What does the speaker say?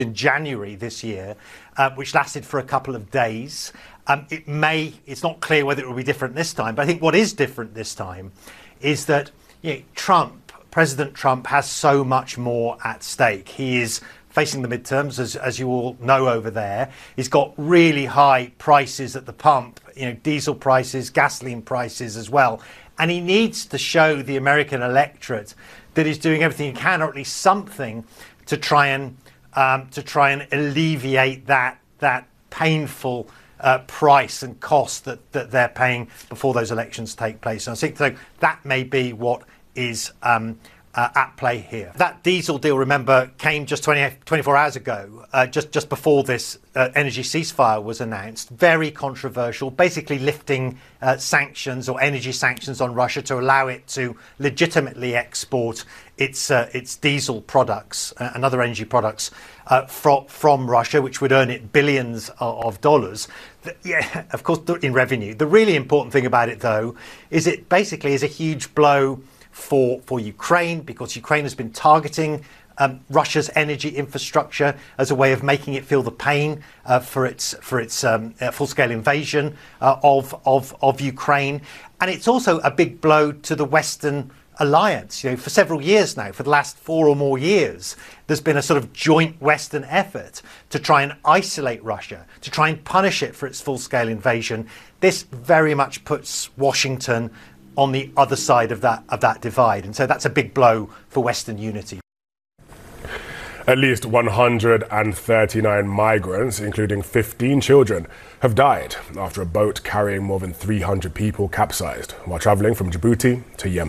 in January this year, which lasted for a couple of days. It's not clear whether it will be different this time, but I think what is different this time is that President Trump has so much more at stake. He is facing the midterms, as you all know over there. He's got really high prices at the pump, diesel prices, gasoline prices as well. And he needs to show the American electorate that he's doing everything he can, or at least something, to try and alleviate that painful price and cost that they're paying before those elections take place. And I think that may be what is at play here. That diesel deal, remember, came just 24 hours ago, just before this energy ceasefire was announced. Very controversial, basically lifting sanctions or energy sanctions on Russia to allow it to legitimately export its diesel products and other energy products from Russia, which would earn it billions of dollars. Yeah, of course, in revenue. The really important thing about it, though, is it basically is a huge blow for Ukraine, because Ukraine has been targeting Russia's energy infrastructure as a way of making it feel the pain for its full-scale invasion of Ukraine. And it's also a big blow to the Western alliance. For several years now, for the last 4 or more years, there's been a sort of joint Western effort to try and isolate Russia, to try and punish it for its full-scale invasion. This very much puts Washington on the other side of that divide. And so that's a big blow for Western unity. At least 139 migrants, including 15 children, have died after a boat carrying more than 300 people capsized while travelling from Djibouti to Yemen.